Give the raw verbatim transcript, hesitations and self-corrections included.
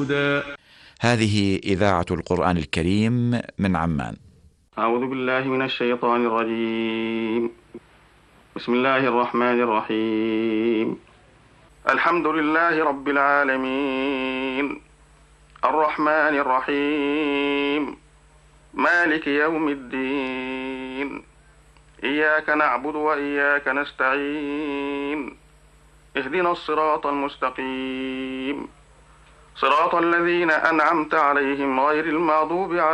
الهدى. هذه إذاعة القرآن الكريم من عمان. أعوذ بالله من الشيطان الرجيم. بسم الله الرحمن الرحيم. الحمد لله رب العالمين، الرحمن الرحيم، مالك يوم الدين، إياك نعبد وإياك نستعين، اهدنا الصراط المستقيم، صراط الذين أنعمت عليهم غير المغضوب عليهم